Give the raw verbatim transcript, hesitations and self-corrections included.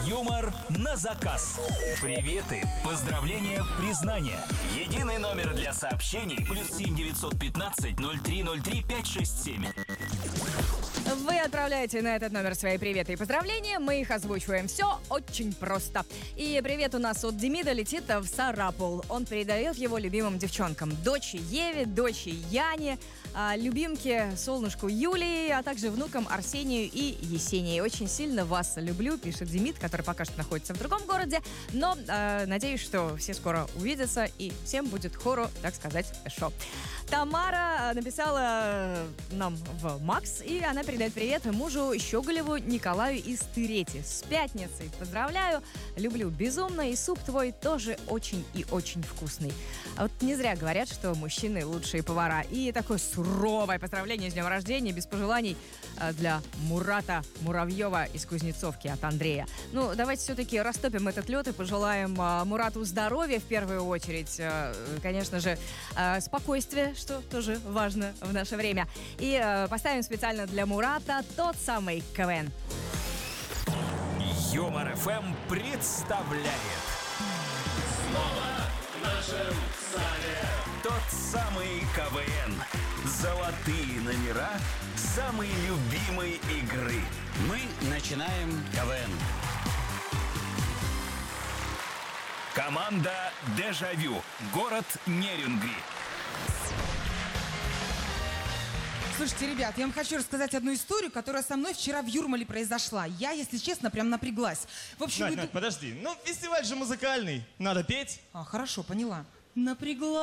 Юмор на заказ. Приветы, поздравления, признания. Единый номер для сообщений плюс семь девятьсот пятнадцать ноль три ноль три пять шесть семь. Вы отправляете на этот номер свои приветы и поздравления, мы их озвучиваем. Все очень просто. И привет у нас от Демида летит в Сарапул. Он передает его любимым девчонкам. Дочери Еве, дочери Яне, любимке солнышку Юлии, а также внукам Арсению и Есении. Очень сильно вас люблю, пишет Демид, который пока что находится в другом городе. Но э, надеюсь, что все скоро увидятся и всем будет хору, так сказать, шо. Тамара написала нам в Макс, и она передает привет мужу Щеголеву Николаю из Тырети. С пятницей поздравляю, люблю безумно, и суп твой тоже очень и очень вкусный. А вот не зря говорят, что мужчины лучшие повара. И такое суровое поздравление с днем рождения, без пожеланий, для Мурата Муравьева из Кузнецовки от Андрея. Ну, давайте все-таки растопим этот лед и пожелаем Мурату здоровья в первую очередь. Конечно же, спокойствия, что тоже важно в наше время. И поставим специально для Мурата тот самый КВН. Юмор эф эм представляет Снова в нашем зале тот самый КВН. Золотые номера самой любимой игры. Мы начинаем КВН. Команда «Дежавю». Город Нерюнгри. Слушайте, ребят, я вам хочу рассказать одну историю, которая со мной вчера в Юрмале произошла. Я, если честно, прям напряглась. В общем, Надь, иду- Надь, подожди. Ну, фестиваль же музыкальный. Надо петь. А, хорошо, поняла. Напряглась.